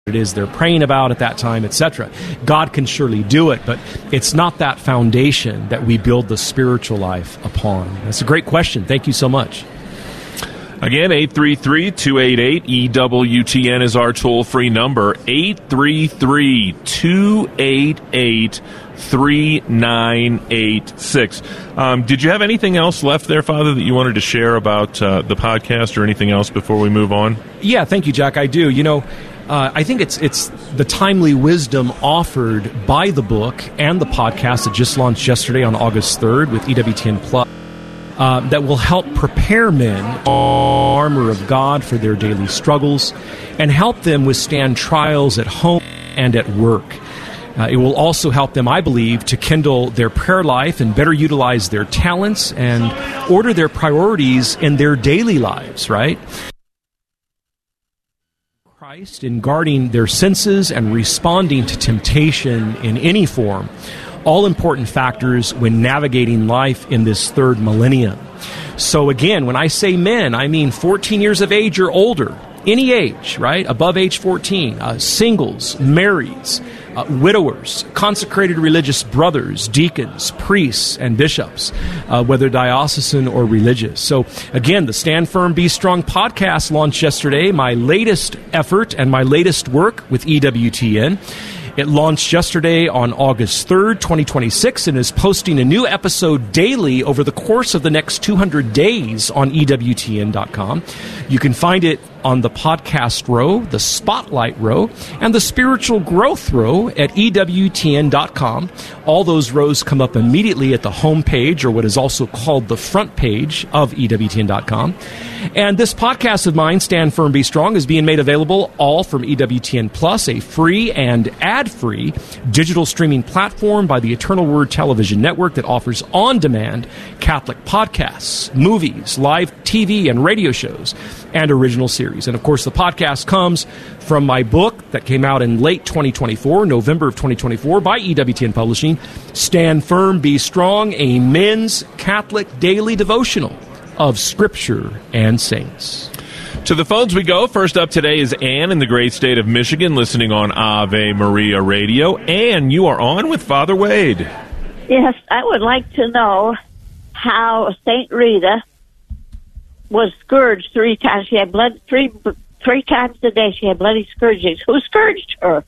it is they're praying about at that time, etc. God can surely do it, but it's not that foundation that we build the spiritual life upon. That's a great question. Thank you so much. Again, 833-288-EWTN is our toll-free number, 833-288-3986. Did you have anything else left there, Father, that you wanted to share about the podcast or anything else before we move on? Yeah, thank you, Jack. I do. You know, I think it's the timely wisdom offered by the book and the podcast that just launched yesterday on August 3rd with EWTN Plus. That will help prepare men in the armor of God for their daily struggles and help them withstand trials at home and at work. It will also help them, I believe, to kindle their prayer life and better utilize their talents and order their priorities in their daily lives, right? Christ in guarding their senses and responding to temptation in any form. All important factors when navigating life in this third millennium. So again, when I say men, I mean 14 years of age or older, any age, right? Above age 14, singles, marrieds, widowers, consecrated religious brothers, deacons, priests, and bishops, whether diocesan or religious. So again, the Stand Firm, Be Strong podcast launched yesterday, my latest effort and my latest work with EWTN. It launched yesterday on August 3rd, 2026, and is posting a new episode daily over the course of the next 200 days on EWTN.com. You can find it on the podcast row, the spotlight row, and the spiritual growth row at EWTN.com. All those rows come up immediately at the home page, or what is also called the front page of EWTN.com. And this podcast of mine, Stand Firm, Be Strong, is being made available all from EWTN Plus, a free and ad-free digital streaming platform by the Eternal Word Television Network that offers on-demand Catholic podcasts, movies, live TV and radio shows, and original series. And of course, the podcast comes from my book that came out in late 2024, November of 2024, by EWTN Publishing, Stand Firm, Be Strong, a men's Catholic daily devotional of Scripture and Saints. To the phones we go. First up today is Ann in the great state of Michigan, listening on Ave Maria Radio. Ann, you are on with Father Wade. Yes, I would like to know how St. Rita was scourged 3 times. She had blood three times a day. She had bloody scourgings. Who scourged her?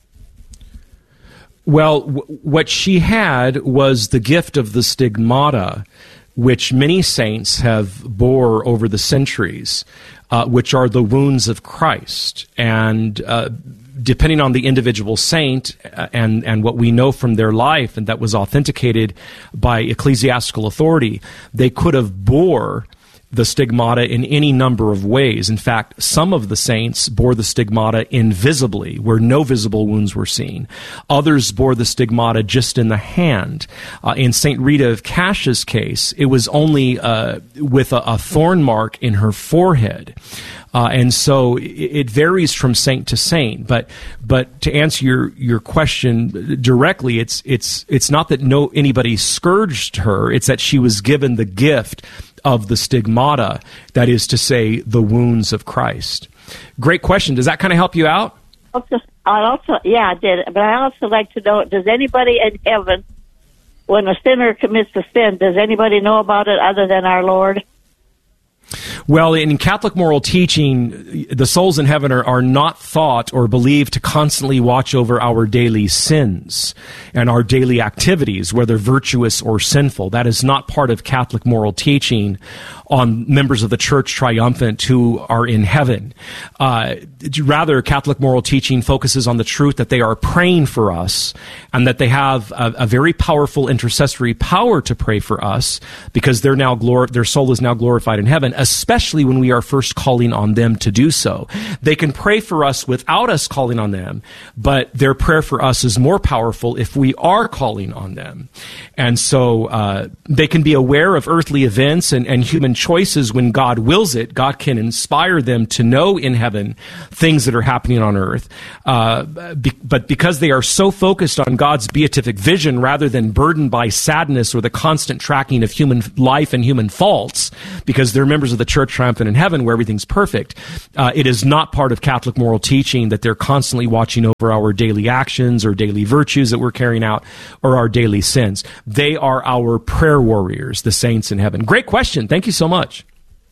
Well, what she had was the gift of the stigmata, which many saints have bore over the centuries, which are the wounds of Christ. And depending on the individual saint and what we know from their life, and that was authenticated by ecclesiastical authority, they could have bore the stigmata in any number of ways. In fact, some of the saints bore the stigmata invisibly, where no visible wounds were seen. Others bore the stigmata just in the hand. In St. Rita of Cascia's case, it was only with a thorn mark in her forehead. And so it varies from saint to saint. But to answer your question directly, it's not that anybody scourged her. It's that she was given the gift of the stigmata, that is to say, the wounds of Christ. Great question. Does that kind of help you out? Yeah, I did. But I also like to know, does anybody in heaven, when a sinner commits a sin, does anybody know about it other than our Lord? Well, in Catholic moral teaching, the souls in heaven are not thought or believed to constantly watch over our daily sins and our daily activities, whether virtuous or sinful. That is not part of Catholic moral teaching on members of the Church Triumphant who are in heaven. Rather, Catholic moral teaching focuses on the truth that they are praying for us and that they have a very powerful intercessory power to pray for us, because their soul is now glorified in heaven, especially when we are first calling on them to do so. They can pray for us without us calling on them, but their prayer for us is more powerful if we are calling on them. And so they can be aware of earthly events and human human choices when God wills it. God can inspire them to know in heaven things that are happening on earth. But because they are so focused on God's beatific vision rather than burdened by sadness or the constant tracking of human life and human faults, because they're members of the church triumphant in heaven where everything's perfect, it is not part of Catholic moral teaching that they're constantly watching over our daily actions or daily virtues that we're carrying out or our daily sins. They are our prayer warriors, the saints in heaven. Great question. Thank you so much.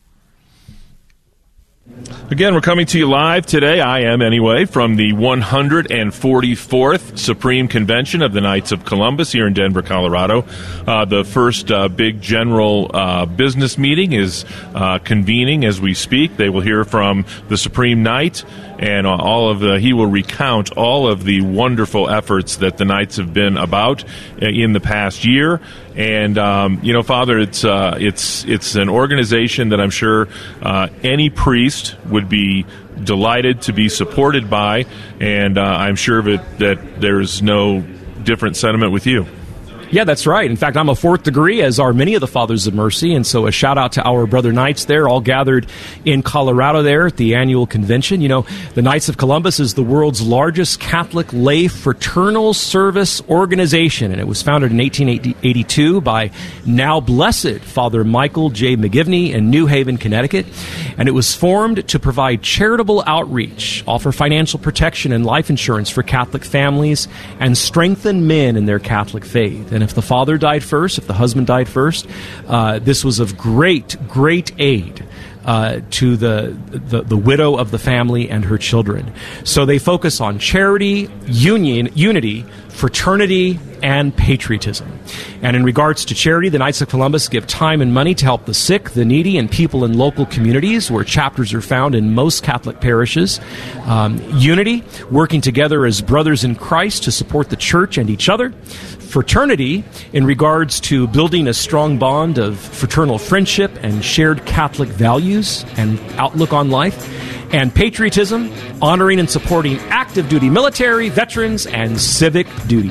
Again, we're coming to you live today, I am anyway, from the 144th Supreme Convention of the Knights of Columbus here in Denver, Colorado. The first big general business meeting is convening as we speak. They will hear from the Supreme Knight, and he will recount all of the wonderful efforts that the Knights have been about in the past year. And Father, it's an organization that I'm sure any priest would be delighted to be supported by, and I'm sure that there's no different sentiment with you. Yeah, that's right. In fact, I'm a fourth degree, as are many of the Fathers of Mercy, and so a shout-out to our brother Knights there, all gathered in Colorado there at the annual convention. You know, the Knights of Columbus is the world's largest Catholic lay fraternal service organization, and it was founded in 1882 by now blessed Father Michael J. McGivney in New Haven, Connecticut, and it was formed to provide charitable outreach, offer financial protection and life insurance for Catholic families, and strengthen men in their Catholic faith. And if the father died first, if the husband died first, this was of great aid to the widow of the family and her children. So they focus on charity, unity, fraternity, and patriotism. And in regards to charity, the Knights of Columbus give time and money to help the sick, the needy, and people in local communities where chapters are found in most Catholic parishes. Unity, working together as brothers in Christ to support the church and each other. Fraternity, in regards to building a strong bond of fraternal friendship and shared Catholic values and outlook on life. And patriotism, honoring and supporting active duty military, veterans, and civic duties.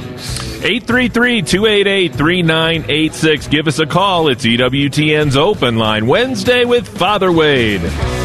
833-288-3986. Give us a call. It's EWTN's Open Line, Wednesday with Father Wade.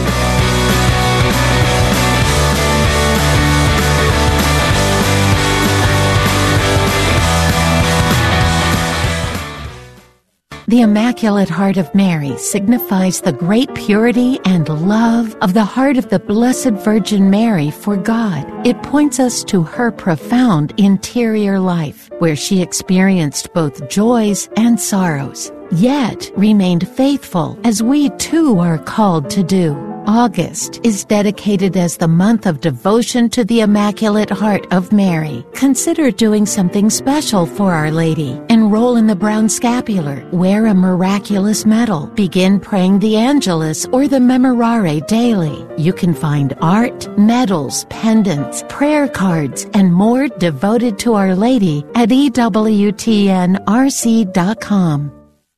The Immaculate Heart of Mary signifies the great purity and love of the heart of the Blessed Virgin Mary for God. It points us to her profound interior life, where she experienced both joys and sorrows, yet remained faithful, as we too are called to do. August is dedicated as the month of devotion to the Immaculate Heart of Mary. Consider doing something special for Our Lady. Enroll in the Brown Scapular. Wear a miraculous medal. Begin praying the Angelus or the Memorare daily. You can find art, medals, pendants, prayer cards, and more devoted to Our Lady at EWTNRC.com.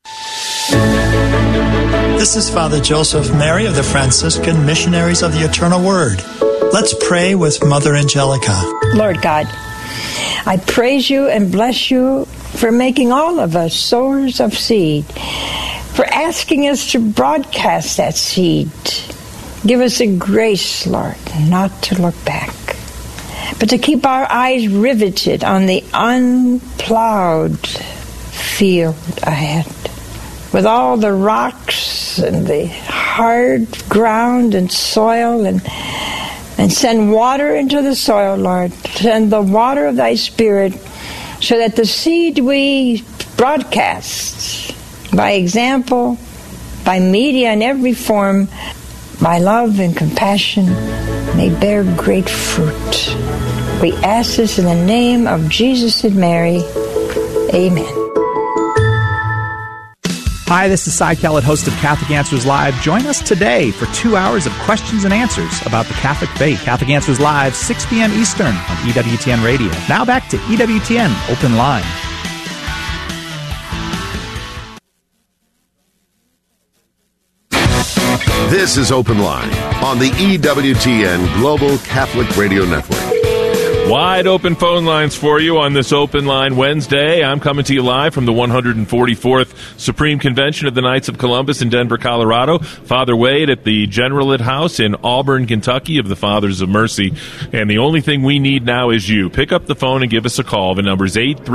This is Father Joseph Mary of the Franciscan Missionaries of the Eternal Word. Let's pray with Mother Angelica. Lord God, I praise you and bless you for making all of us sowers of seed, for asking us to broadcast that seed. Give us a grace, Lord, not to look back, but to keep our eyes riveted on the unplowed field ahead, with all the rocks and the hard ground and soil, and send water into the soil, Lord. Send the water of thy Spirit so that the seed we broadcast by example, by media in every form, by love and compassion, may bear great fruit. We ask this in the name of Jesus and Mary. Amen. Hi, this is Cy Kellett, host of Catholic Answers Live. Join us today for 2 hours of questions and answers about the Catholic faith. Catholic Answers Live, 6 p.m. Eastern on EWTN Radio. Now back to EWTN Open Line. This is Open Line on the EWTN Global Catholic Radio Network. Wide open phone lines for you on this Open Line Wednesday. I'm coming to you live from the 144th Supreme Convention of the Knights of Columbus in Denver, Colorado. Father Wade at the Generalate House in Auburn, Kentucky of the Fathers of Mercy. And the only thing we need now is you. Pick up the phone and give us a call. The number is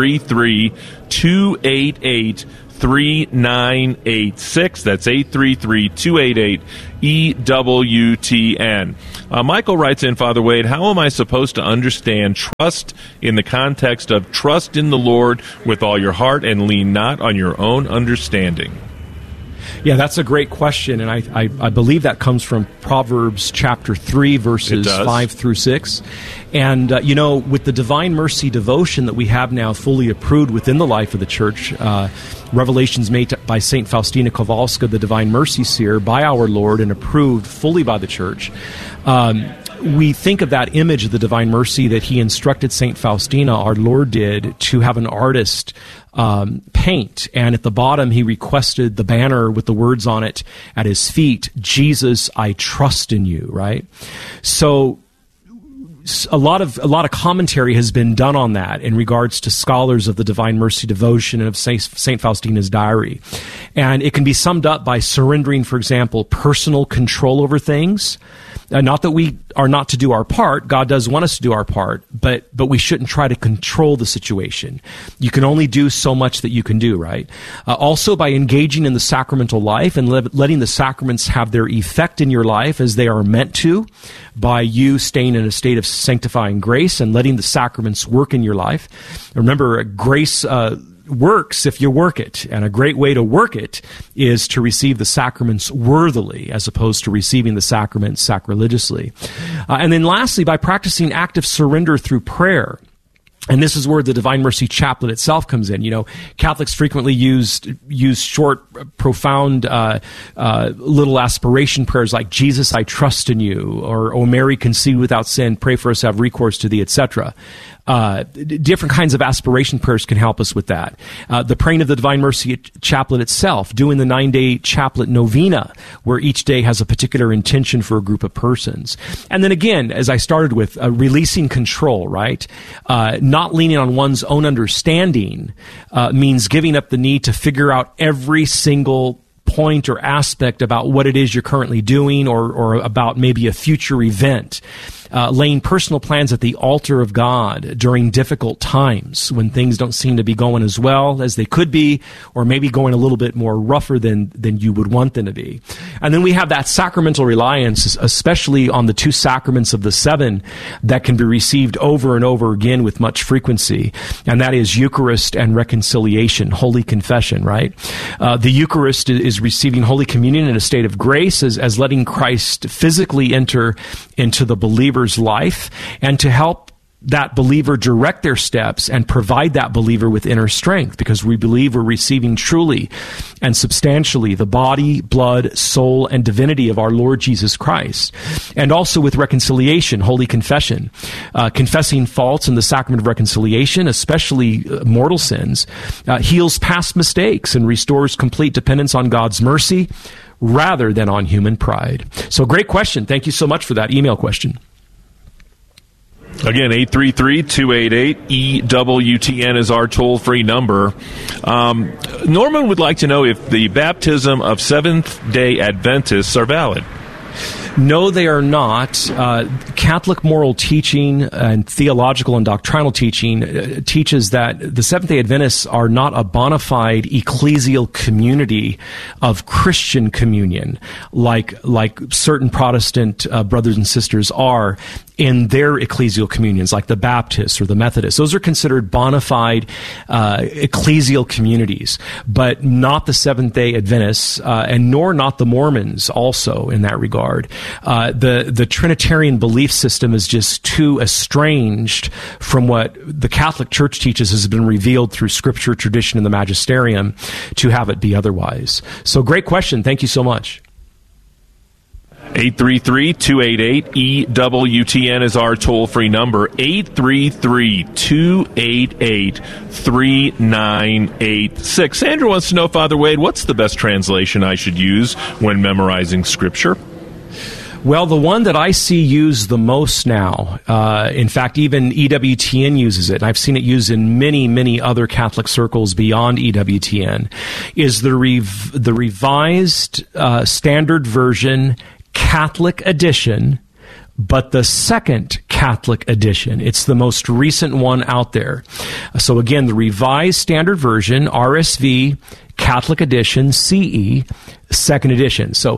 833-288-3986. That's 833-288-EWTN. Michael writes in, Father Wade, how am I supposed to understand trust in the context of trust in the Lord with all your heart and lean not on your own understanding? Yeah, that's a great question, and I believe that comes from Proverbs chapter 3, verses 5 through 6. And, with the Divine Mercy devotion that we have now fully approved within the life of the Church, revelations made by St. Faustina Kowalska, the Divine Mercy Seer, by our Lord and approved fully by the Church, we think of that image of the Divine Mercy that he instructed St. Faustina, our Lord did, to have an artist paint. And at the bottom, he requested the banner with the words on it at his feet, Jesus, I trust in you, right? So a lot of commentary has been done on that in regards to scholars of the Divine Mercy devotion and of St. Faustina's diary. And it can be summed up by surrendering, for example, personal control over things. Not that we are not to do our part. God does want us to do our part, but we shouldn't try to control the situation. You can only do so much that you can do, right? Also, by engaging in the sacramental life and letting the sacraments have their effect in your life as they are meant to, by you staying in a state of sanctifying grace and letting the sacraments work in your life. Remember, grace works if you work it, and a great way to work it is to receive the sacraments worthily as opposed to receiving the sacraments sacrilegiously. And then lastly, by practicing active surrender through prayer. And this is where the Divine Mercy Chaplet itself comes in. Catholics frequently use short, profound, little aspiration prayers like, Jesus, I trust in you, or, O Mary, conceived without sin, pray for us, have recourse to thee, etc. Different kinds of aspiration prayers can help us with that. The praying of the Divine Mercy Chaplet itself, doing the 9-day Chaplet Novena, where each day has a particular intention for a group of persons. And then again, as I started with, releasing control, right? Not leaning on one's own understanding means giving up the need to figure out every single point or aspect about what it is you're currently doing or about maybe a future event. Laying personal plans at the altar of God during difficult times when things don't seem to be going as well as they could be, or maybe going a little bit more rougher than you would want them to be. And then we have that sacramental reliance, especially on the two sacraments of the seven that can be received over and over again with much frequency, and that is Eucharist and reconciliation, Holy Confession, right? The Eucharist is receiving Holy Communion in a state of grace as letting Christ physically enter into the believer's life and to help that believer direct their steps and provide that believer with inner strength, because we believe we're receiving truly and substantially the body, blood, soul, and divinity of our Lord Jesus Christ. And also with reconciliation, Holy Confession, confessing faults in the sacrament of reconciliation, especially mortal sins, heals past mistakes and restores complete dependence on God's mercy rather than on human pride. So great question. Thank you so much for that email question. Again, 833-288-EWTN is our toll-free number. Norman would like to know if the baptism of Seventh-day Adventists are valid. No, they are not. Catholic moral teaching and theological and doctrinal teaching teaches that the Seventh-day Adventists are not a bona fide ecclesial community of Christian communion like certain Protestant brothers and sisters are in their ecclesial communions, like the Baptists or the Methodists. Those are considered bona fide ecclesial communities, but not the Seventh-day Adventists, and nor not the Mormons also in that regard. The Trinitarian belief system is just too estranged from what the Catholic Church teaches has been revealed through Scripture, tradition, and the Magisterium to have it be otherwise. So great question. Thank you so much. 833-288-EWTN is our toll-free number, 833-288-3986. Sandra wants to know, Father Wade, what's the best translation I should use when memorizing Scripture? Well, the one that I see used the most now, in fact, even EWTN uses it, and I've seen it used in many, many other Catholic circles beyond EWTN, is the Revised Standard Version Catholic Edition, but the second Catholic edition. It's the most recent one out there. So again, the Revised Standard Version, RSV, Catholic Edition, CE, second edition. So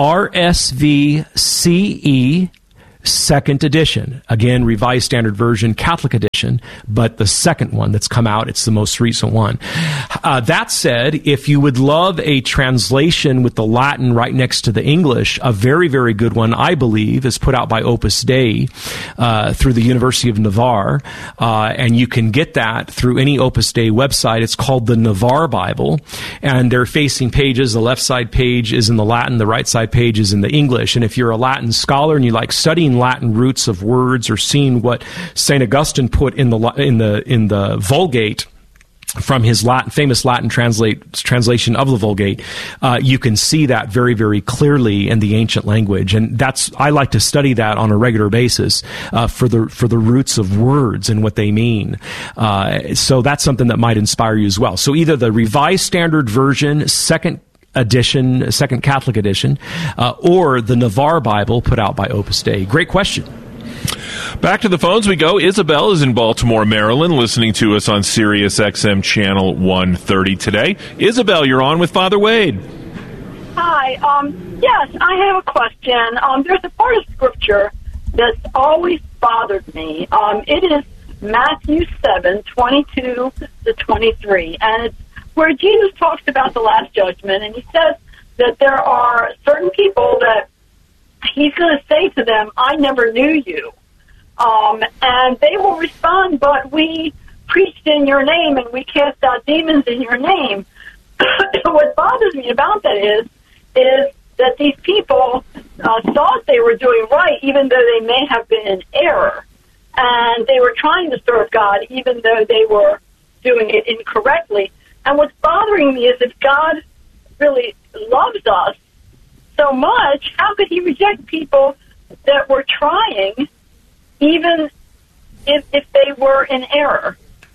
RSV, CE, second edition. Again, Revised Standard Version, Catholic Edition, but the second one that's come out, it's the most recent one. That said, if you would love a translation with the Latin right next to the English, a very, very good one, I believe, is put out by Opus Dei through the University of Navarre, and you can get that through any Opus Dei website. It's called the Navarre Bible, and they're facing pages. The left side page is in the Latin, the right side page is in the English. And if you're a Latin scholar and you like studying Latin roots of words, or seeing what St. Augustine put in the Vulgate from his famous Latin translation of the Vulgate, you can see that very, very clearly in the ancient language, and I like to study that on a regular basis for the roots of words and what they mean. So that's something that might inspire you as well. So either the Revised Standard Version, second edition, second Catholic edition, or the Navarre Bible put out by Opus Dei. Great question. Back to the phones we go. Isabel is in Baltimore, Maryland, listening to us on Sirius XM Channel 130 today. Isabel, you're on with Father Wade. Hi. Yes, I have a question. There's a part of Scripture that's always bothered me. It is Matthew 7:22 to 23, and it's where Jesus talks about the Last Judgment, and he says that there are certain people that he's going to say to them, I never knew you. And they will respond, but we preached in your name and we cast out demons in your name. What bothers me about that is that these people thought they were doing right, even though they may have been in error. And they were trying to serve God, even though they were doing it incorrectly. And what's bothering me is if God really loves us so much, how could he reject people that were trying, even if they were in error?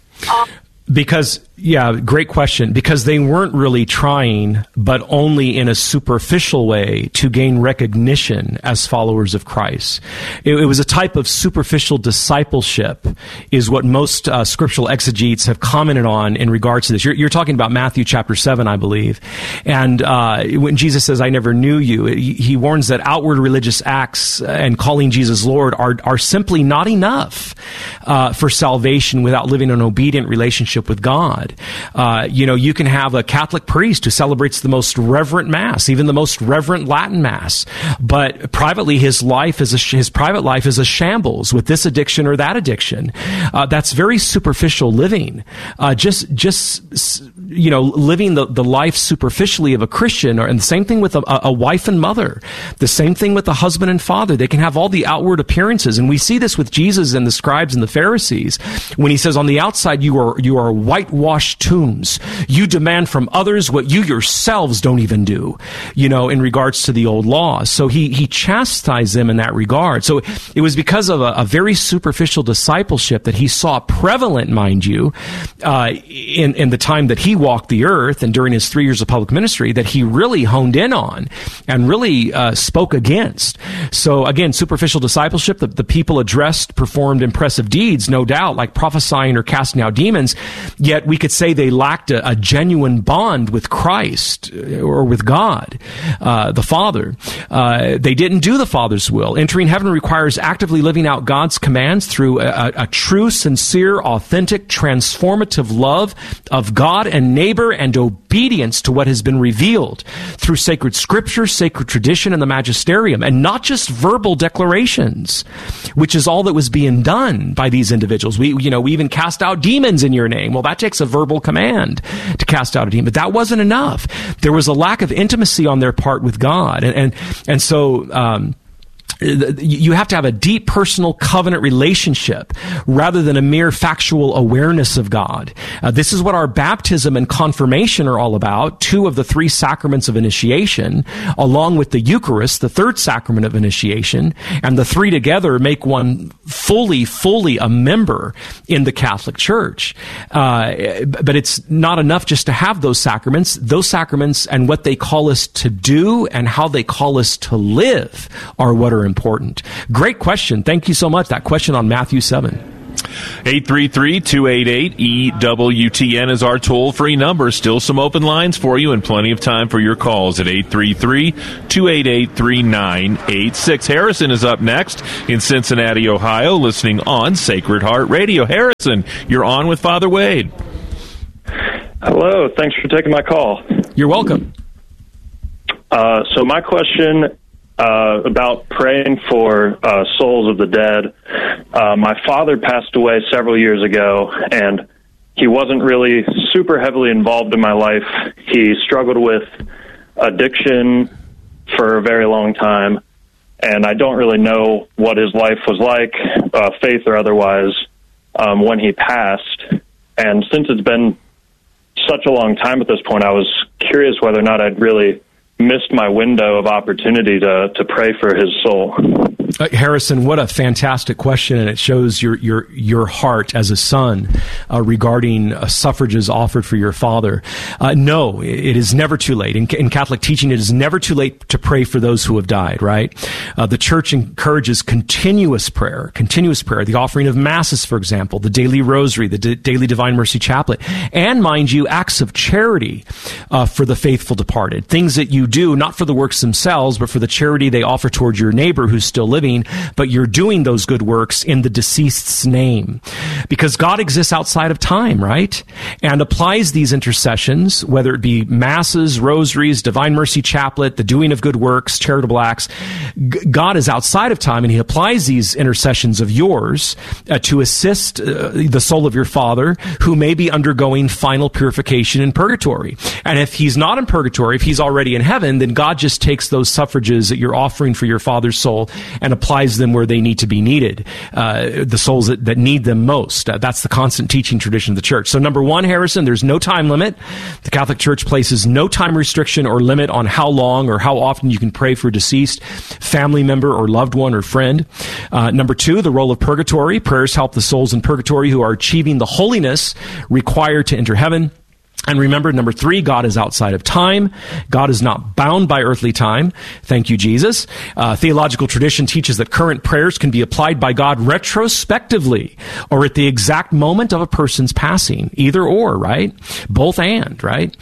Great question. Because they weren't really trying, but only in a superficial way to gain recognition as followers of Christ. It was a type of superficial discipleship, is what most scriptural exegetes have commented on in regards to this. You're talking about Matthew chapter 7, I believe. And when Jesus says, I never knew you, he warns that outward religious acts and calling Jesus Lord are simply not enough for salvation without living an obedient relationship with God. You can have a Catholic priest who celebrates the most reverent Mass, even the most reverent Latin Mass, but privately his private life is a shambles with this addiction or that addiction. That's very superficial living. Living the life superficially of a Christian, and the same thing with a wife and mother, the same thing with a husband and father. They can have all the outward appearances, and we see this with Jesus and the scribes and the Pharisees when he says, on the outside you are whitewashed tombs. You demand from others what you yourselves don't even do, in regards to the old law. So he chastised them in that regard. So it was because of a very superficial discipleship that he saw prevalent, mind you, in the time that he walked the earth and during his 3 years of public ministry, that he really honed in on and really spoke against. So again, superficial discipleship, the people addressed performed impressive deeds, no doubt, like prophesying or casting out demons, yet we could say they lacked a genuine bond with Christ or with God, the Father. They didn't do the Father's will. Entering heaven requires actively living out God's commands through a true, sincere, authentic, transformative love of God and neighbor, and obedience to what has been revealed through sacred scripture, sacred tradition, and the magisterium, and not just verbal declarations, which is all that was being done by these individuals. We even cast out demons in your name. Well, that takes a verbal command to cast out a demon, but that wasn't enough. There was a lack of intimacy on their part with God, and so you have to have a deep personal covenant relationship rather than a mere factual awareness of God. This is what our baptism and confirmation are all about, 2 of the 3 sacraments of initiation, along with the Eucharist, the 3rd sacrament of initiation, and the 3 together make one fully a member in the Catholic Church. But it's not enough just to have those sacraments. Those sacraments and what they call us to do and how they call us to live are what are important. Great question. Thank you so much. That question on Matthew 7. 833-288-EWTN is our toll-free number. Still some open lines for you and plenty of time for your calls at 833-288-3986. Harrison is up next in Cincinnati, Ohio, listening on Sacred Heart Radio. Harrison, you're on with Father Wade. Hello. Thanks for taking my call. You're welcome. So my question about praying for souls of the dead. My father passed away several years ago, and he wasn't really super heavily involved in my life. He struggled with addiction for a very long time, and I don't really know what his life was like, faith or otherwise, when he passed. And since it's been such a long time at this point, I was curious whether or not I'd really missed my window of opportunity to pray for his soul. Harrison, what a fantastic question, and it shows your heart as a son regarding suffrages offered for your father. No, it is never too late. In Catholic teaching, it is never too late to pray for those who have died, right? The Church encourages continuous prayer, the offering of Masses, for example, the daily rosary, the daily Divine Mercy Chaplet, and, mind you, acts of charity for the faithful departed, things that you do not for the works themselves, but for the charity they offer toward your neighbor who's still living, but you're doing those good works in the deceased's name. Because God exists outside of time, right? And applies these intercessions, whether it be Masses, rosaries, Divine Mercy Chaplet, the doing of good works, charitable acts. God is outside of time, and he applies these intercessions of yours to assist the soul of your father who may be undergoing final purification in purgatory. And if he's not in purgatory, if he's already in heaven, then God just takes those suffrages that you're offering for your father's soul and applies them where they need to be needed, the souls that need them most. That's the constant teaching tradition of the Church. So number one, Harrison, there's no time limit. The Catholic Church places no time restriction or limit on how long or how often you can pray for a deceased family member or loved one or friend. Number two, the role of purgatory. Prayers help the souls in purgatory who are achieving the holiness required to enter heaven. And remember, number three, God is outside of time. God is not bound by earthly time. Thank you, Jesus. Theological tradition teaches that current prayers can be applied by God retrospectively or at the exact moment of a person's passing. Either or, right? Both and, right?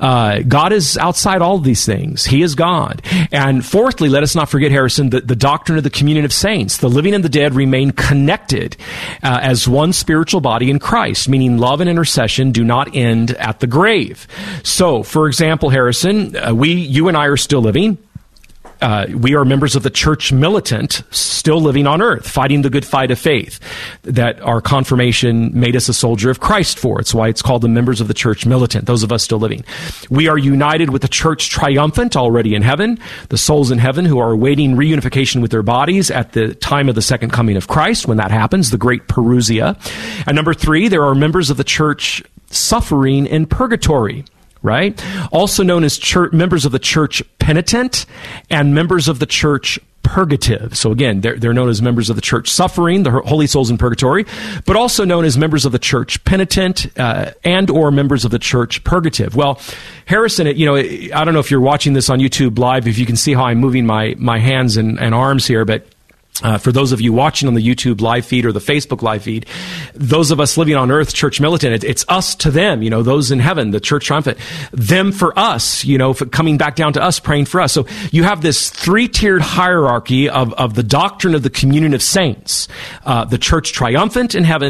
God is outside all of these things. He is God. And fourthly, let us not forget, Harrison, the doctrine of the communion of saints. The living and the dead remain connected as one spiritual body in Christ, meaning love and intercession do not end at the grave. So, for example, Harrison, you and I are still living. We are members of the Church Militant, still living on earth, fighting the good fight of faith that our confirmation made us a soldier of Christ for. It's why it's called the members of the Church Militant, those of us still living. We are united with the Church Triumphant, already in heaven, the souls in heaven who are awaiting reunification with their bodies at the time of the second coming of Christ, when that happens, the great Parousia. And number three, there are members of the Church suffering in purgatory, right? Also known as members of the Church Penitent and members of the Church Purgative. So again, they're known as members of the Church Suffering, the holy souls in purgatory, but also known as members of the Church Penitent and or members of the Church Purgative. Well, Harrison, I don't know if you're watching this on YouTube Live, if you can see how I'm moving my hands and arms here, but for those of you watching on the YouTube live feed or the Facebook live feed, those of us living on earth, Church Militant, it's us to them, those in heaven, the Church Triumphant, them for us, coming back down to us, praying for us. So you have this three-tiered hierarchy of the doctrine of the communion of saints, the Church Triumphant in heaven,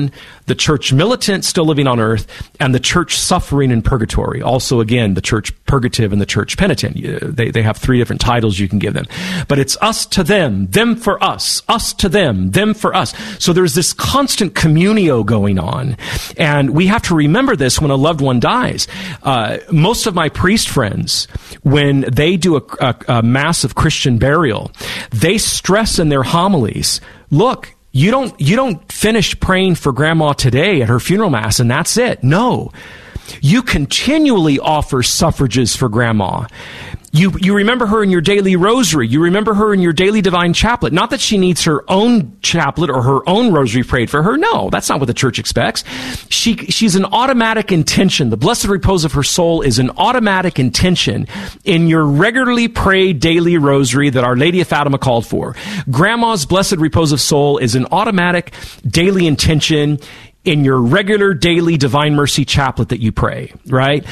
the church militant still living on earth, and the church suffering in purgatory. Also, again, the church purgative and the church penitent. They have three different titles you can give them. But it's us to them for us to them for us. So there's this constant communio going on. And we have to remember this when a loved one dies. Most of my priest friends, when they do a mass of Christian burial, they stress in their homilies, look, you don't finish praying for Grandma today at her funeral mass and that's it. No. You continually offer suffrages for Grandma. You remember her in your daily rosary. You remember her in your daily divine chaplet. Not that she needs her own chaplet or her own rosary prayed for her. No, that's not what the church expects. She's an automatic intention. The blessed repose of her soul is an automatic intention in your regularly prayed daily rosary that Our Lady of Fatima called for. Grandma's blessed repose of soul is an automatic daily intention in your regular daily Divine Mercy chaplet that you pray, right?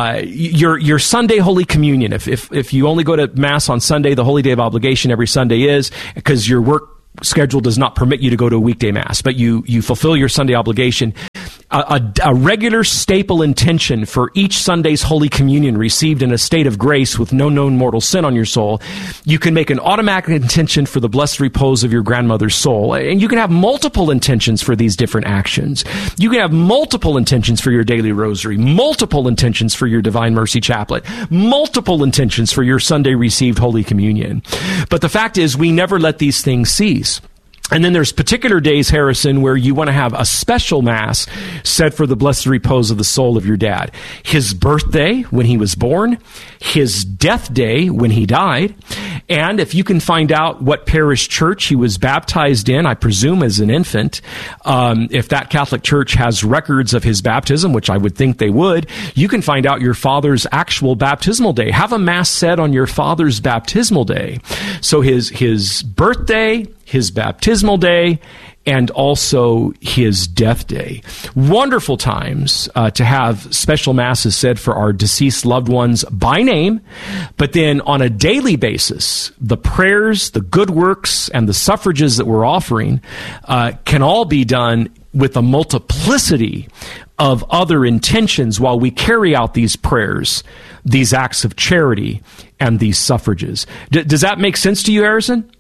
Your Sunday Holy Communion, if you only go to Mass on Sunday, the holy day of obligation every Sunday is, because your work schedule does not permit you to go to a weekday Mass, but you fulfill your Sunday obligation. A regular staple intention for each Sunday's Holy Communion received in a state of grace with no known mortal sin on your soul. You can make an automatic intention for the blessed repose of your grandmother's soul. And you can have multiple intentions for these different actions. You can have multiple intentions for your daily rosary, multiple intentions for your Divine Mercy chaplet, multiple intentions for your Sunday received Holy Communion. But the fact is, we never let these things cease. And then there's particular days, Harrison, where you want to have a special Mass said for the blessed repose of the soul of your dad. His birthday, when he was born, his death day, when he died, and if you can find out what parish church he was baptized in, I presume as an infant, if that Catholic church has records of his baptism, which I would think they would, you can find out your father's actual baptismal day. Have a Mass said on your father's baptismal day. So his birthday, his baptismal day, and also his death day. Wonderful times to have special Masses said for our deceased loved ones by name, but then on a daily basis, the prayers, the good works, and the suffrages that we're offering can all be done with a multiplicity of other intentions while we carry out these prayers, these acts of charity, and these suffrages. Does that make sense to you, Harrison?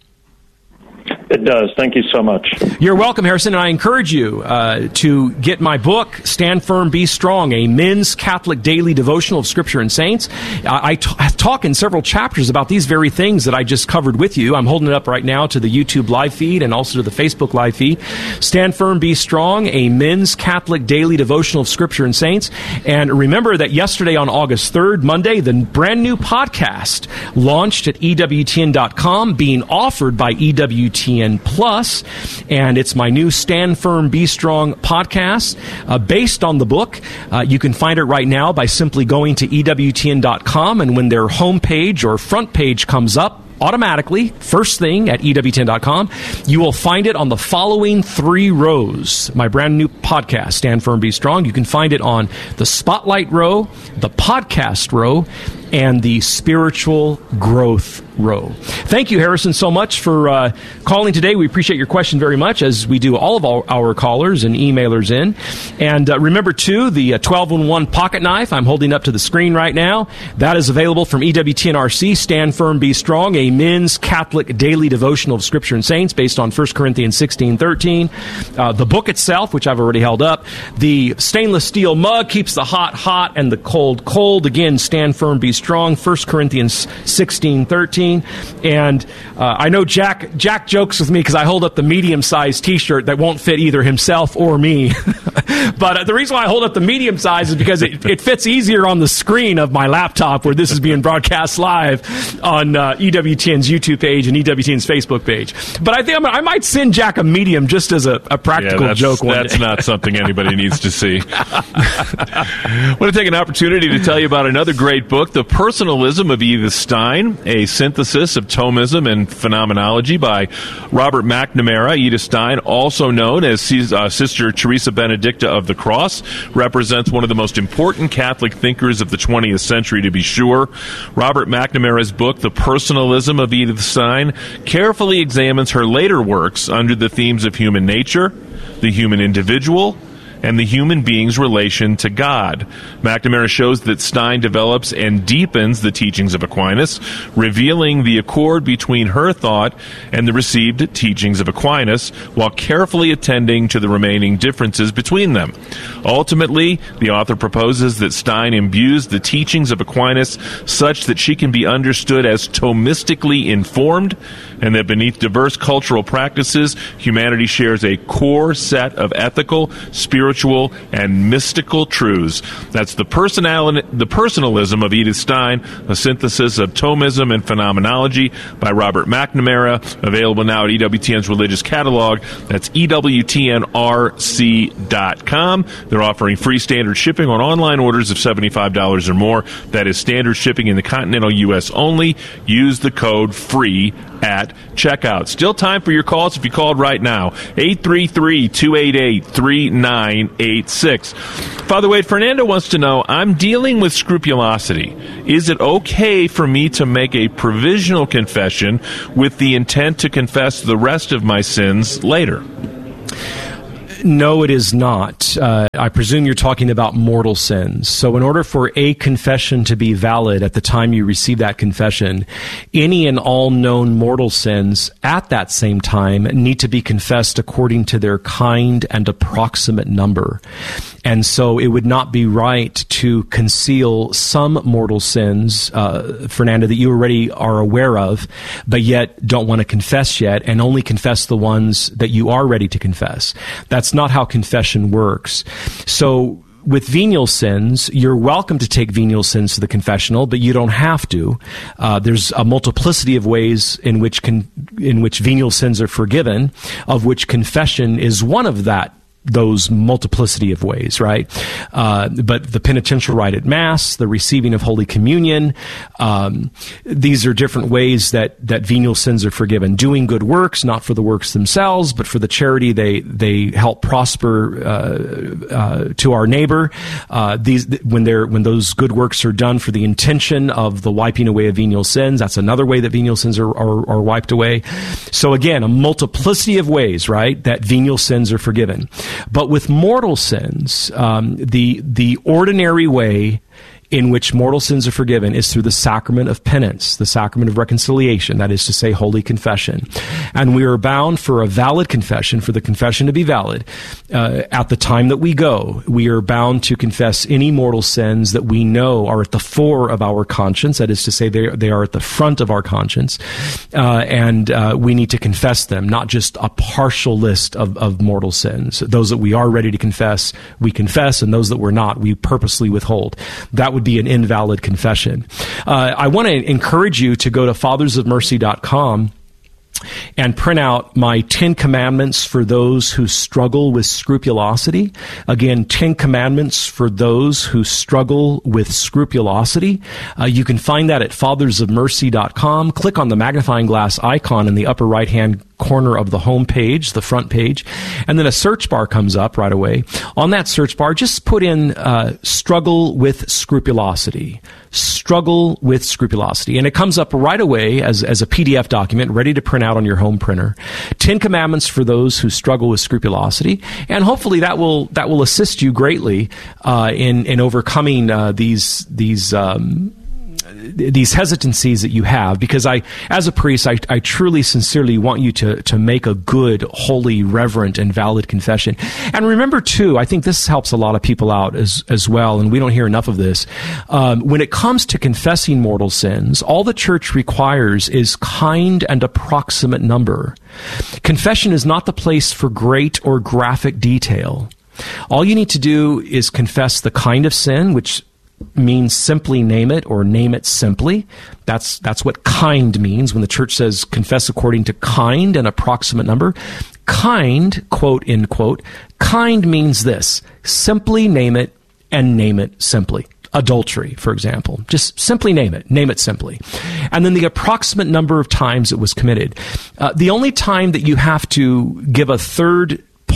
It does. Thank you so much. You're welcome, Harrison, and I encourage you to get my book, Stand Firm, Be Strong, a men's Catholic daily devotional of Scripture and Saints. I talk in several chapters about these very things that I just covered with you. I'm holding it up right now to the YouTube live feed and also to the Facebook live feed. Stand Firm, Be Strong, a men's Catholic daily devotional of Scripture and Saints. And remember that yesterday on August 3rd, Monday, the brand new podcast launched at EWTN.com, being offered by EWTN Plus, and it's my new Stand Firm, Be Strong podcast based on the book. You can find it right now by simply going to EWTN.com, and when their homepage or front page comes up, automatically, first thing at EWTN.com, you will find it on the following 3 rows. My brand new podcast, Stand Firm, Be Strong. You can find it on the Spotlight row, the podcast row, and the spiritual growth row. Thank you, Harrison, so much for calling today. We appreciate your question very much, as we do all of our callers and emailers in. And remember, too, the 12-in-1 pocket knife I'm holding up to the screen right now. That is available from EWTN-RC, Stand Firm, Be Strong, a men's Catholic daily devotional of Scripture and Saints based on 1 Corinthians 16:13. The book itself, which I've already held up. The stainless steel mug keeps the hot hot and the cold cold. Again, Stand Firm, Be Strong, 1 Corinthians 16:13. And I know Jack jokes with me because I hold up the medium-sized T-shirt that won't fit either himself or me. But the reason why I hold up the medium size is because it fits easier on the screen of my laptop where this is being broadcast live on EWTN's YouTube page and EWTN's Facebook page. But I think I might send Jack a medium just as a practical joke one day. That's not something anybody needs to see. I want to take an opportunity to tell you about another great book, The Personalism of Edith Stein, a synthesis of Thomism and Phenomenology by Robert McNamara. Edith Stein, also known as Sister Teresa Benedicta of the Cross, represents one of the most important Catholic thinkers of the 20th century, to be sure. Robert McNamara's book, The Personalism of Edith Stein, carefully examines her later works under the themes of human nature, the human individual, and the human being's relation to God. McNamara shows that Stein develops and deepens the teachings of Aquinas, revealing the accord between her thought and the received teachings of Aquinas, while carefully attending to the remaining differences between them. Ultimately, the author proposes that Stein imbues the teachings of Aquinas such that she can be understood as Thomistically informed, and that beneath diverse cultural practices, humanity shares a core set of ethical, spiritual, and mystical truths. That's the Personalism of Edith Stein, a synthesis of Thomism and Phenomenology by Robert McNamara, available now at EWTN's religious catalog. That's EWTNRC.com. They're offering free standard shipping on online orders of $75 or more. That is standard shipping in the continental U.S. only. Use the code FREE at checkout. Still time for your calls if you called right now. 833-288-3986. Father Wade, Fernando wants to know, I'm dealing with scrupulosity. Is it okay for me to make a provisional confession with the intent to confess the rest of my sins later? No, it is not. I presume you're talking about mortal sins. So in order for a confession to be valid at the time you receive that confession, any and all known mortal sins at that same time need to be confessed according to their kind and approximate number. And so it would not be right to conceal some mortal sins, Fernando, that you already are aware of, but yet don't want to confess yet, and only confess the ones that you are ready to confess. That's not how confession works. So with venial sins, you're welcome to take venial sins to the confessional, but you don't have to. There's a multiplicity of ways in which venial sins are forgiven, of which confession is one of those multiplicity of ways, right? But the penitential rite at Mass, the receiving of Holy Communion, these are different ways that venial sins are forgiven. Doing good works, not for the works themselves, but for the charity they help prosper to our neighbor. When those good works are done for the intention of the wiping away of venial sins, that's another way that venial sins are wiped away. So again, a multiplicity of ways, right, that venial sins are forgiven. But with mortal sins, the ordinary way in which mortal sins are forgiven is through the sacrament of penance, the sacrament of reconciliation, that is to say, Holy Confession. And we are bound for a valid confession, for the confession to be valid, at the time that we go. We are bound to confess any mortal sins that we know are at the fore of our conscience, that is to say, they are at the front of our conscience, and we need to confess them, not just a partial list of mortal sins. Those that we are ready to confess, we confess, and those that we're not, we purposely withhold. That would be an invalid confession. I want to encourage you to go to fathersofmercy.com and print out my 10 commandments for those who struggle with scrupulosity. Again, 10 commandments for those who struggle with scrupulosity. You can find that at fathersofmercy.com. Click on the magnifying glass icon in the upper right-hand corner of the home page, the front page, and then a search bar comes up right away. On that search bar, just put in struggle with scrupulosity. Struggle with scrupulosity. And it comes up right away as a PDF document ready to print out on your home printer. 10 commandments for those who struggle with scrupulosity. And hopefully that will assist you greatly in overcoming these hesitancies that you have, because as a priest, I truly, sincerely want you to make a good, holy, reverent, and valid confession. And remember, too, I think this helps a lot of people out as well, and we don't hear enough of this. When it comes to confessing mortal sins, all the Church requires is kind and approximate number. Confession is not the place for great or graphic detail. All you need to do is confess the kind of sin, which means simply name it, or name it simply. That's what kind means when the Church says confess according to kind and approximate number. Kind, quote, end quote, kind means this: simply name it and name it simply. Adultery, for example. Just simply name it simply. And then the approximate number of times it was committed. The only time that you have to give a third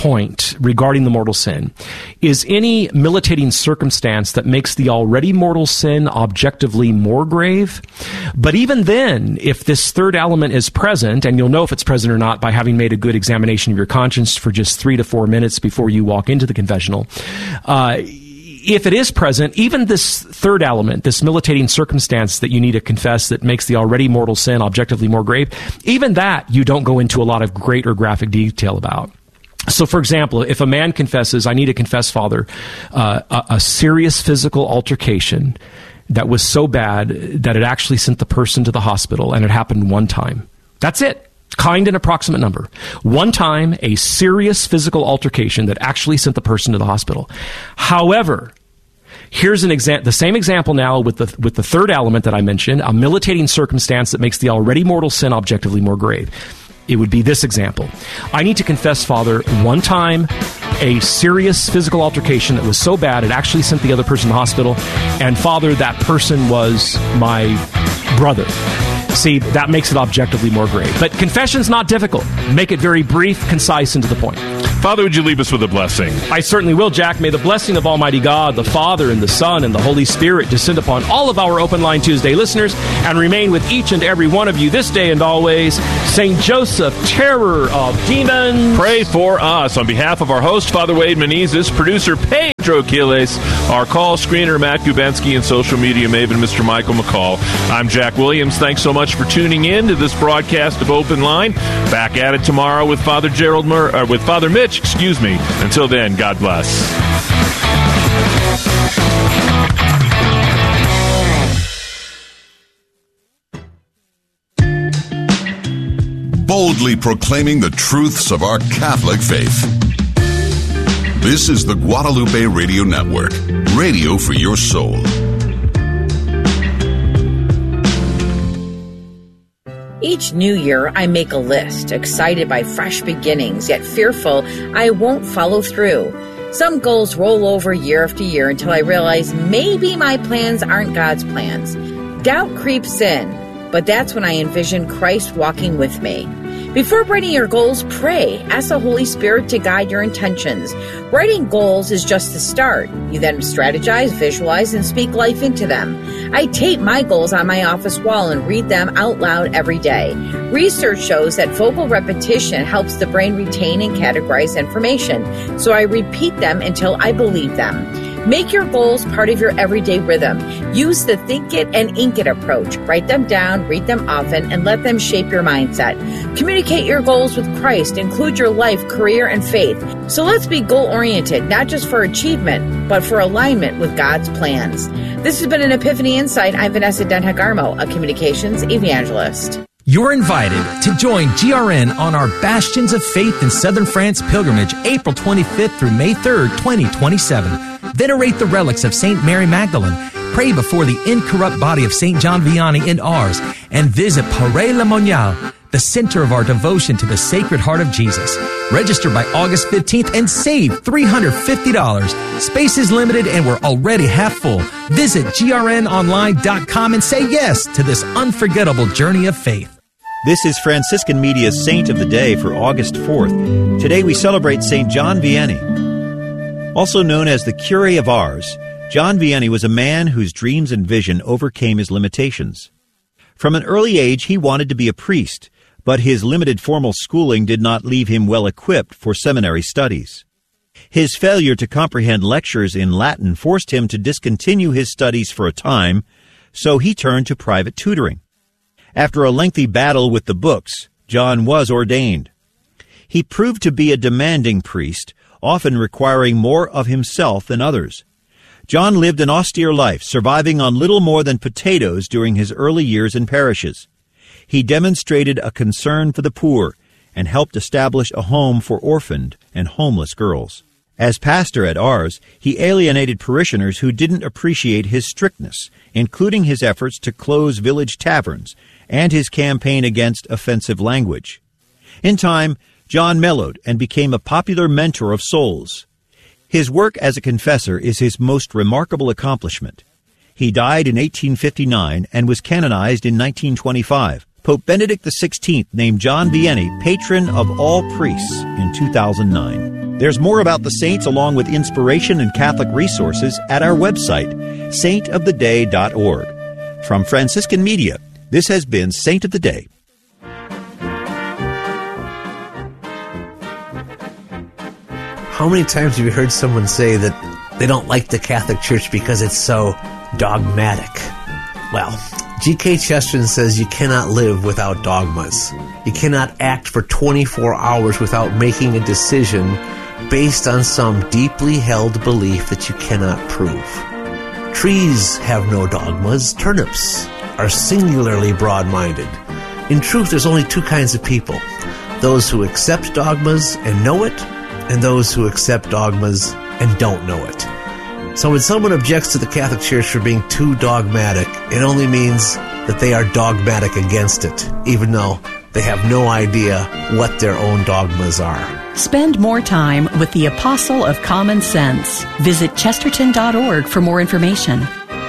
point regarding the mortal sin is any militating circumstance that makes the already mortal sin objectively more grave. But even then, if this third element is present, and you'll know if it's present or not by having made a good examination of your conscience for just 3 to 4 minutes before you walk into the confessional, if it is present, even this third element, this militating circumstance that you need to confess that makes the already mortal sin objectively more grave, even that you don't go into a lot of great or graphic detail about. So, for example, if a man confesses, I need to confess, Father, a serious physical altercation that was so bad that it actually sent the person to the hospital, and it happened one time. That's it. Kind and approximate number. One time, a serious physical altercation that actually sent the person to the hospital. However, here's the same example now with the third element that I mentioned, a militating circumstance that makes the already mortal sin objectively more grave. It would be this example. I need to confess, Father, one time, a serious physical altercation that was so bad it actually sent the other person to the hospital, and Father, that person was my brother. See, that makes it objectively more grave. But confession's not difficult. Make it very brief, concise, and to the point. Father, would you leave us with a blessing? I certainly will, Jack. May the blessing of Almighty God, the Father, and the Son, and the Holy Spirit descend upon all of our Open Line Tuesday listeners and remain with each and every one of you this day and always. St. Joseph, terror of demons, pray for us. On behalf of our host, Father Wade Menezes, producer Pedro Quiles, our call screener, Matt Gubensky, and social media maven, Mr. Michael McCall, I'm Jack Williams. Thanks so much for tuning in to this broadcast of Open Line. Back at it tomorrow with Father Mitch. Until then, God bless. Boldly proclaiming the truths of our Catholic faith. This is the Guadalupe Radio Network, radio for your soul. Each new year, I make a list, excited by fresh beginnings, yet fearful I won't follow through. Some goals roll over year after year until I realize maybe my plans aren't God's plans. Doubt creeps in, but that's when I envision Christ walking with me. Before writing your goals, pray. Ask the Holy Spirit to guide your intentions. Writing goals is just the start. You then strategize, visualize, and speak life into them. I tape my goals on my office wall and read them out loud every day. Research shows that vocal repetition helps the brain retain and categorize information, so I repeat them until I believe them. Make your goals part of your everyday rhythm. Use the think it and ink it approach. Write them down, read them often, and let them shape your mindset. Communicate your goals with Christ. Include your life, career, and faith. So let's be goal-oriented, not just for achievement, but for alignment with God's plans. This has been an Epiphany Insight. I'm Vanessa Denheck-Armo, a communications evangelist. You're invited to join GRN on our Bastions of Faith in Southern France pilgrimage, April 25th through May 3rd, 2027. Venerate the relics of St. Mary Magdalene, pray before the incorrupt body of St. John Vianney in Ars, and visit Paray-le-Monial, the center of our devotion to the Sacred Heart of Jesus. Register by August 15th and save $350. Space is limited and we're already half full. Visit grnonline.com and say yes to this unforgettable journey of faith. This is Franciscan Media's Saint of the Day for August 4th. Today we celebrate St. John Vianney. Also known as the Curé of Ars, John Vianney was a man whose dreams and vision overcame his limitations. From an early age, he wanted to be a priest, but his limited formal schooling did not leave him well equipped for seminary studies. His failure to comprehend lectures in Latin forced him to discontinue his studies for a time, so he turned to private tutoring. After a lengthy battle with the books, John was ordained. He proved to be a demanding priest, often requiring more of himself than others. John lived an austere life, surviving on little more than potatoes during his early years in parishes. He demonstrated a concern for the poor and helped establish a home for orphaned and homeless girls. As pastor at Ars, he alienated parishioners who didn't appreciate his strictness, including his efforts to close village taverns and his campaign against offensive language. In time, John mellowed and became a popular mentor of souls. His work as a confessor is his most remarkable accomplishment. He died in 1859 and was canonized in 1925. Pope Benedict XVI named John Vianney patron of all priests in 2009. There's more about the saints along with inspiration and Catholic resources at our website, saintoftheday.org. From Franciscan Media, this has been Saint of the Day. How many times have you heard someone say that they don't like the Catholic Church because it's so dogmatic? Well, G.K. Chesterton says you cannot live without dogmas. You cannot act for 24 hours without making a decision based on some deeply held belief that you cannot prove. Trees have no dogmas. Turnips are singularly broad-minded. In truth, there's only two kinds of people: those who accept dogmas and know it, and those who accept dogmas and don't know it. So when someone objects to the Catholic Church for being too dogmatic, it only means that they are dogmatic against it, even though they have no idea what their own dogmas are. Spend more time with the Apostle of Common Sense. Visit chesterton.org for more information.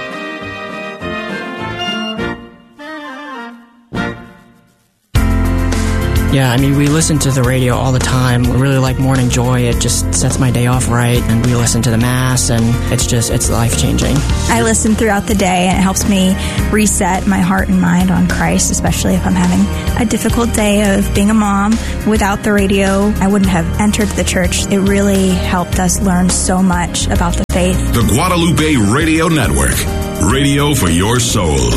Yeah, I mean, we listen to the radio all the time. We really like Morning Joy. It just sets my day off right. And we listen to the Mass, and it's life-changing. I listen throughout the day, and it helps me reset my heart and mind on Christ, especially if I'm having a difficult day of being a mom. Without the radio, I wouldn't have entered the church. It really helped us learn so much about the faith. The Guadalupe Radio Network. Radio for your soul.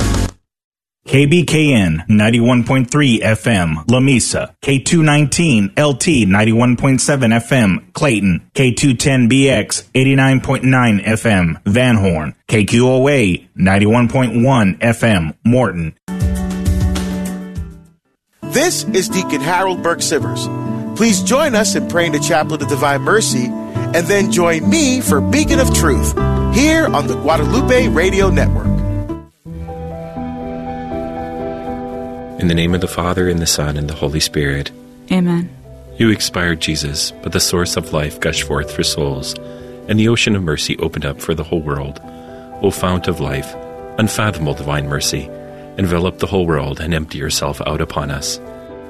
KBKN 91.3 FM, La Mesa, K219 LT 91.7 FM, Clayton, K210BX 89.9 FM, Van Horn, KQOA 91.1 FM, Morton. This is Deacon Harold Burke Sivers. Please join us in praying the Chaplet of Divine Mercy, and then join me for Beacon of Truth here on the Guadalupe Radio Network. In the name of the Father, and the Son, and the Holy Spirit. Amen. You expired, Jesus, but the source of life gushed forth for souls, and the ocean of mercy opened up for the whole world. O fount of life, unfathomable divine mercy, envelop the whole world and empty yourself out upon us.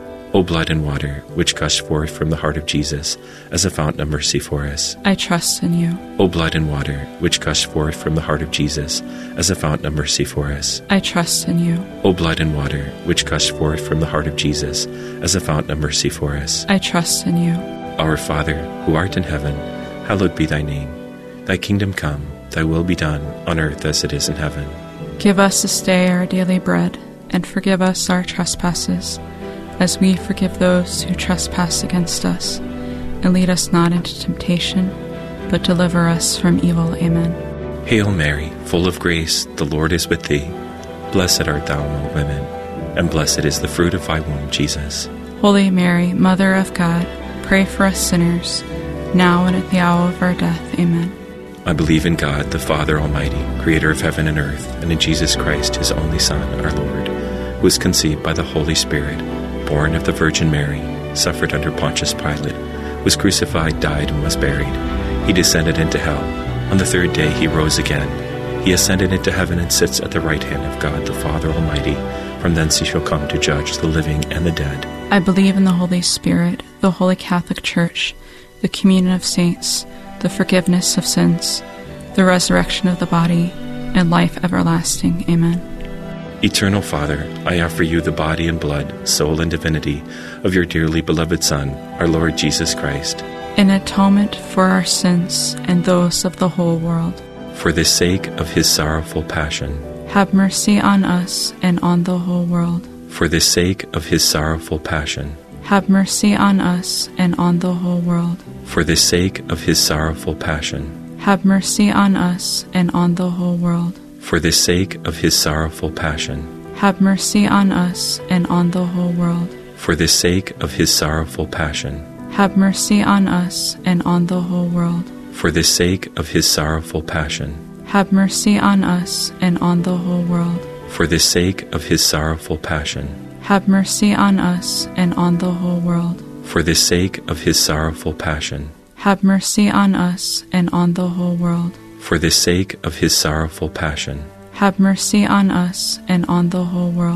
O blood and water, which gushed forth from the heart of Jesus as a fountain of mercy for us. I trust in you. O blood and water, which gushed forth from the heart of Jesus as a fountain of mercy for us. I trust in you. O blood and water, which gushed forth from the heart of Jesus as a fountain of mercy for us. I trust in you. Our Father, who art in heaven, hallowed be thy name. Thy kingdom come, thy will be done, on earth as it is in heaven. Give us this day our daily bread, and forgive us our trespasses, as we forgive those who trespass against us. And lead us not into temptation, but deliver us from evil. Amen. Hail Mary, full of grace, the Lord is with thee. Blessed art thou among women, and blessed is the fruit of thy womb, Jesus. Holy Mary, Mother of God, pray for us sinners, now and at the hour of our death. Amen. I believe in God, the Father Almighty, creator of heaven and earth, and in Jesus Christ, his only Son, our Lord, who was conceived by the Holy Spirit, born of the Virgin Mary, suffered under Pontius Pilate, was crucified, died, and was buried. He descended into hell. On the third day he rose again. He ascended into heaven and sits at the right hand of God the Father Almighty. From thence he shall come to judge the living and the dead. I believe in the Holy Spirit, the Holy Catholic Church, the communion of saints, the forgiveness of sins, the resurrection of the body, and life everlasting. Amen. Eternal Father, I offer you the body and blood, soul and divinity of your dearly beloved Son, our Lord Jesus Christ, in atonement for our sins and those of the whole world. For the sake of his sorrowful passion, have mercy on us and on the whole world. For the sake of his sorrowful passion, have mercy on us and on the whole world. For the sake of his sorrowful passion, have mercy on us and on the whole world. For the sake of his sorrowful passion, have mercy on us and on the whole world. For the sake of his sorrowful passion, have mercy on us and on the whole world. For the sake of his sorrowful passion, have mercy on us and on the whole world. For the sake of his sorrowful passion, have mercy on us and on the whole world. For the sake of his sorrowful passion, have mercy on us and on the whole world. For the sake of his sorrowful passion, have mercy on us and on the whole world.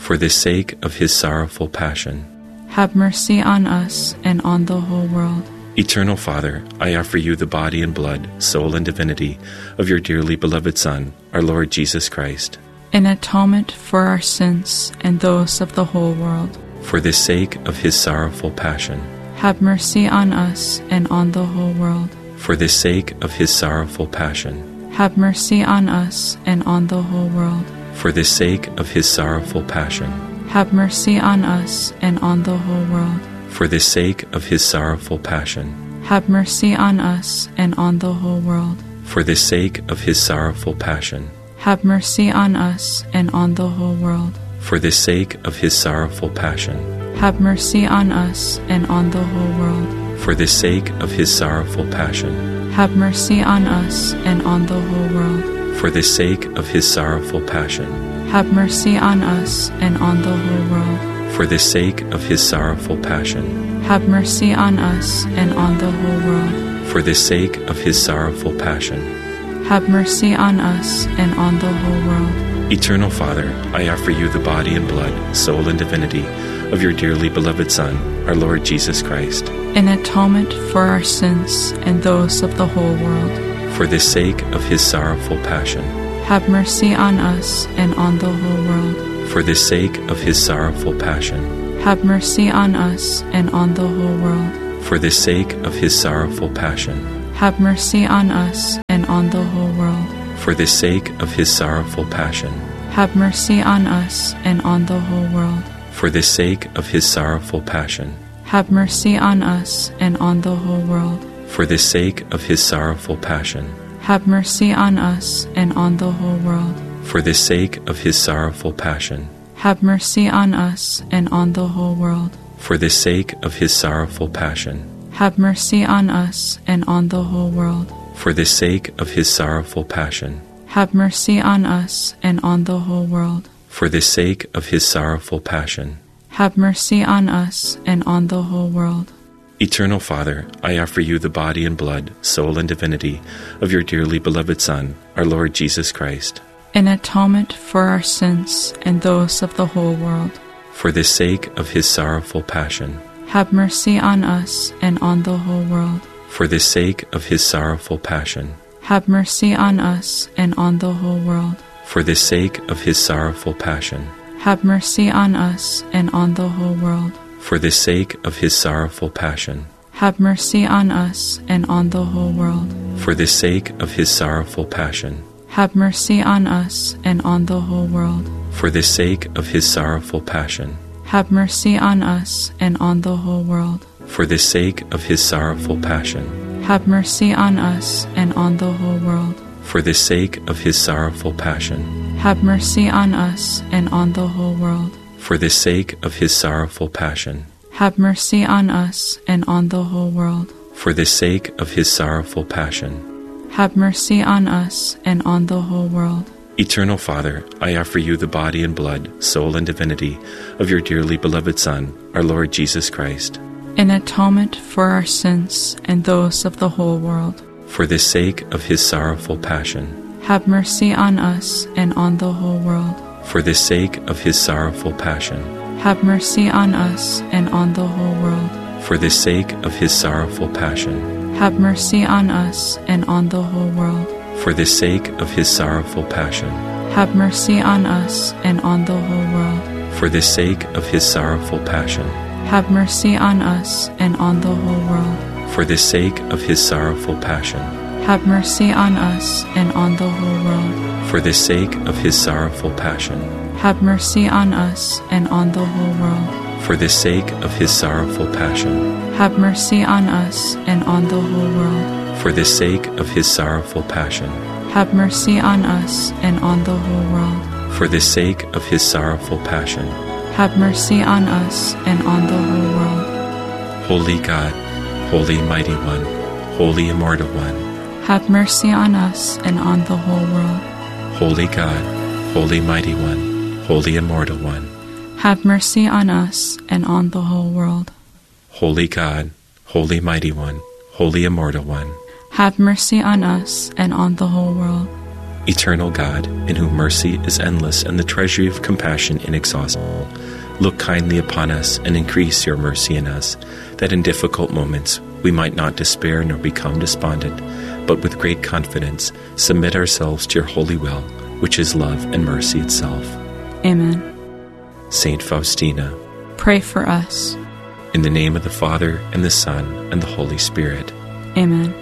For the sake of his sorrowful passion, have mercy on us and on the whole world. Eternal Father, I offer you the body and blood, soul and divinity of your dearly beloved Son, our Lord Jesus Christ, in atonement for our sins and those of the whole world. For the sake of his sorrowful passion, have mercy on us and on the whole world. For the sake of his sorrowful passion, have mercy on us and on the whole world. For the sake of his sorrowful passion, have mercy on us and on the whole world. For the sake of his sorrowful passion, have mercy on us and on the whole world. For the sake of his sorrowful passion, have mercy on us and on the whole world. For the sake of his sorrowful passion, have mercy on us and on the whole world. For the sake of his sorrowful passion, have mercy on us and on the whole world. For the sake of his sorrowful passion, have mercy on us and on the whole world. For the sake of his sorrowful passion, have mercy on us and on the whole world. For the sake of his sorrowful passion, have mercy on us and on the whole world. Eternal Father, I offer you the body and blood, soul and divinity of your dearly beloved Son, our Lord Jesus Christ, in atonement for our sins and those of the whole world. For the sake of his sorrowful passion, have mercy on us and on the whole world. For the sake of his sorrowful passion, have mercy on us and on the whole world. For the sake of his sorrowful passion, have mercy on us and on the whole world. For the sake of his sorrowful passion, have mercy on us and on the whole world. For the sake of his sorrowful passion, have mercy on us and on the whole world. For the sake of his sorrowful passion, have mercy on us and on the whole world. For the sake of his sorrowful passion, have mercy on us and on the whole world. For the sake of his sorrowful passion, have mercy on us and on the whole world. For the sake of his sorrowful passion, have mercy on us and on the whole world. For the sake of his sorrowful passion, have mercy on us and on the whole world. Eternal Father, I offer you the body and blood, soul and divinity of your dearly beloved Son, our Lord Jesus Christ, in atonement for our sins and those of the whole world. For the sake of his sorrowful passion, have mercy on us and on the whole world. For the sake of his sorrowful passion, have mercy on us and on the whole world. For the sake of his sorrowful passion, have mercy on us and on the whole world. For the sake of his sorrowful passion, have mercy on us and on the whole world. For the sake of his sorrowful passion, have mercy on us and on the whole world. For the sake of his sorrowful passion, have mercy on us and on the whole world. For the sake of his sorrowful passion, have mercy on us and on the whole world. For the sake of his sorrowful passion, have mercy on us and on the whole world. For the sake of his sorrowful passion, have mercy on us and on the whole world. For the sake of his sorrowful passion, have mercy on us and on the whole world. Eternal Father, I offer you the body and blood, soul and divinity of your dearly beloved Son, our Lord Jesus Christ, in atonement for our sins and those of the whole world. For the sake of his sorrowful passion, have mercy on us and on the whole world. For the sake of his sorrowful passion, have mercy on us and on the whole world. For the sake of his sorrowful passion, have mercy on us and on the whole world. For the sake of his sorrowful passion, have mercy on us and on the whole world. For the sake of his sorrowful passion, have mercy on us and on the whole world. For the sake of his sorrowful passion, have mercy on us and on the whole world. For the sake of his sorrowful passion, have mercy on us and on the whole world. For the sake of his sorrowful passion, have mercy on us and on the whole world. For the sake of his sorrowful passion, have mercy on us and on the whole world. For the sake of his sorrowful passion, have mercy on us and on the whole world. Holy God, Holy Mighty One, Holy Immortal One, have mercy on us and on the whole world. Holy God, Holy Mighty One, Holy Immortal One, have mercy on us and on the whole world. Holy God, Holy Mighty One, Holy Immortal One, have mercy on us and on the whole world. Eternal God, in whom mercy is endless and the treasury of compassion inexhaustible, look kindly upon us and increase your mercy in us, that in difficult moments we might not despair nor become despondent, but with great confidence submit ourselves to your holy will, which is love and mercy itself. Amen. Saint Faustina, pray for us. In the name of the Father, and the Son, and the Holy Spirit. Amen.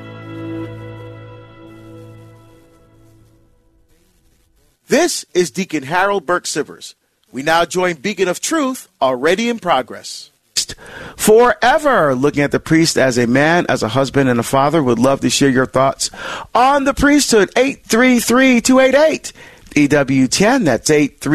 This is Deacon Harold Burke Sivers. We now join Beacon of Truth, already in progress. Forever, looking at the priest as a man, as a husband, and a father. Would love to share your thoughts on the priesthood. 833-288. EWTN, that's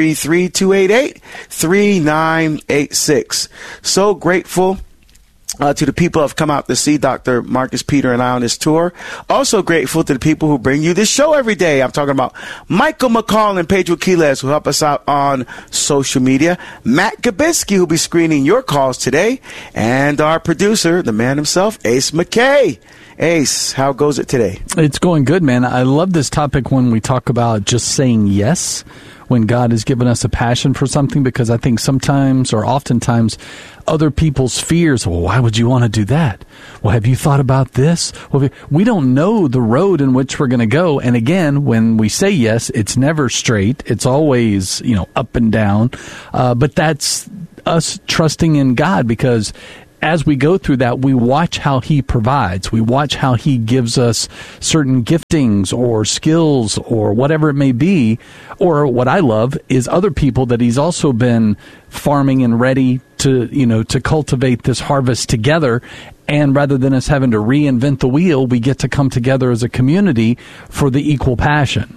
833-288-3986. So grateful to the people who have come out to see Dr. Marcus Peter and I on this tour. Also grateful to the people who bring you this show every day. I'm talking about Michael McCall and Pedro Quiles, who help us out on social media. Matt Gabisky, who'll be screening your calls today. And our producer, the man himself, Ace McKay. Ace, how goes it today? It's going good, man. I love this topic when we talk about just saying yes when God has given us a passion for something, because I think sometimes or oftentimes other people's fears, well, why would you want to do that? Well, have you thought about this? Well, we don't know the road in which we're going to go. And again, when we say yes, it's never straight. It's always, up and down. But that's us trusting in God, because as we go through that, we watch how he provides. We watch how he gives us certain giftings or skills or whatever it may be. Or what I love is other people that he's also been farming and ready to, to cultivate this harvest together. And rather than us having to reinvent the wheel, we get to come together as a community for the equal passion.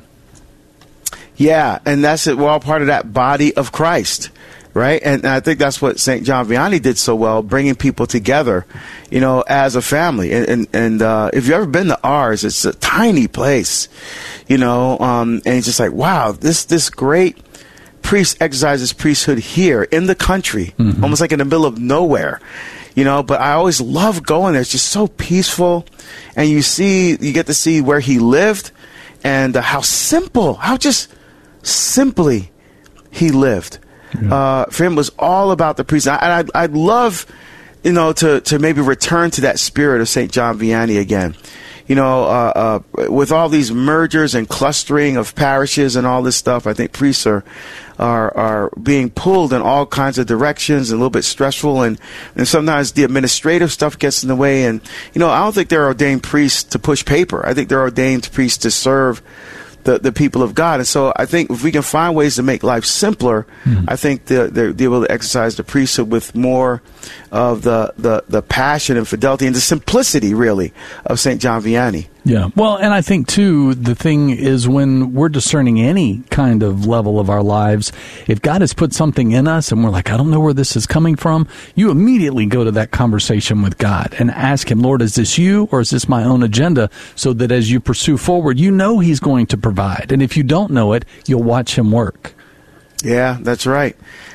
Yeah, and that's it. We're all part of that body of Christ. Right. And I think that's what St. John Vianney did so well, bringing people together, as a family. And if you've ever been to ours, it's a tiny place, and it's just like, wow, this great priest exercises priesthood here in the country, almost like in the middle of nowhere, but I always love going there. It's just so peaceful. And you get to see where he lived and how just simply he lived. For him, it was all about the priest. And I'd love, to maybe return to that spirit of St. John Vianney again. With all these mergers and clustering of parishes and all this stuff, I think priests are being pulled in all kinds of directions and a little bit stressful. And sometimes the administrative stuff gets in the way. And, I don't think they're ordained priests to push paper. I think they're ordained priests to serve the people of God. And so I think if we can find ways to make life simpler, I think they'll be able to exercise the priesthood with more of the passion and fidelity and the simplicity, really, of St. John Vianney. Yeah. Well, and I think, too, the thing is when we're discerning any kind of level of our lives, if God has put something in us and we're like, I don't know where this is coming from, you immediately go to that conversation with God and ask him, Lord, is this you or is this my own agenda? So that as you pursue forward, he's going to provide. And if you don't know it, you'll watch him work. Yeah, that's right.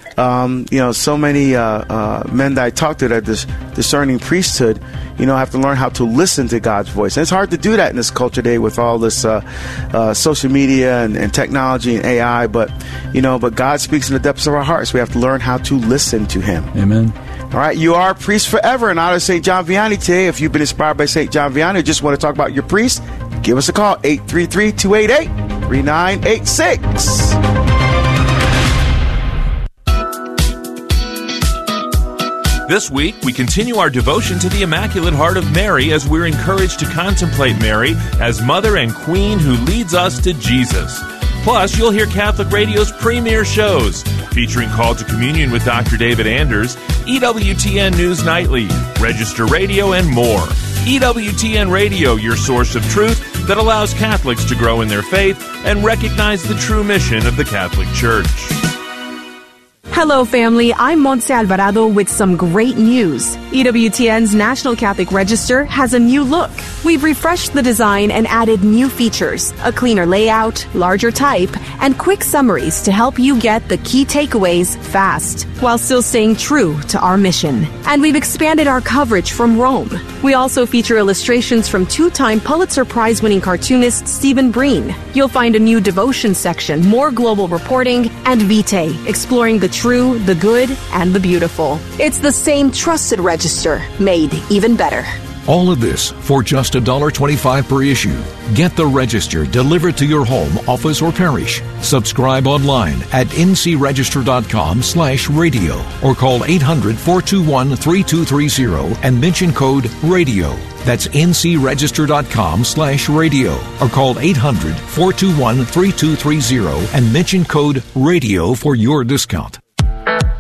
So many men that I talk to that this discerning priesthood, have to learn how to listen to God's voice. And it's hard to do that in this culture today with all this social media and technology and AI. But God speaks in the depths of our hearts. We have to learn how to listen to him. Amen. All right, you are a priest forever in honor of St. John Vianney today. If you've been inspired by St. John Vianney or just want to talk about your priest, give us a call, 833-288-3986. This week, we continue our devotion to the Immaculate Heart of Mary as we're encouraged to contemplate Mary as Mother and Queen who leads us to Jesus. Plus, you'll hear Catholic Radio's premier shows featuring Call to Communion with Dr. David Anders, EWTN News Nightly, Register Radio, and more. EWTN Radio, your source of truth that allows Catholics to grow in their faith and recognize the true mission of the Catholic Church. Hello, family. I'm Montse Alvarado with some great news. EWTN's National Catholic Register has a new look. We've refreshed the design and added new features, a cleaner layout, larger type, and quick summaries to help you get the key takeaways fast, while still staying true to our mission. And we've expanded our coverage from Rome. We also feature illustrations from two-time Pulitzer Prize-winning cartoonist Stephen Breen. You'll find a new devotion section, more global reporting, and Vitae, exploring the true, the good, and the beautiful. It's the same trusted register, made even better. All of this for just $1.25 per issue. Get the Register delivered to your home, office, or parish. Subscribe online at ncregister.com/radio or call 800-421-3230 and mention code RADIO. That's ncregister.com/radio or call 800-421-3230 and mention code RADIO for your discount.